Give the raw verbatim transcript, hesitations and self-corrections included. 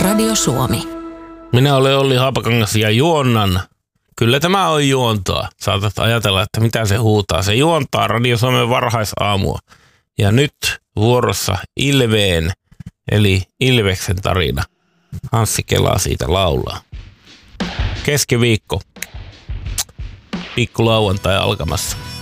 Radio Suomi. Minä olen Olli Haapakangas ja juonnan. Kyllä tämä on juontoa. Saatat ajatella, että mitä se huutaa. Se juontaa Radio Suomen varhaisaamua. Ja nyt vuorossa Ilveen, eli Ilveksen tarina. Anssi Kela siitä laulaa. Keskiviikko. Pikku lauantai alkamassa.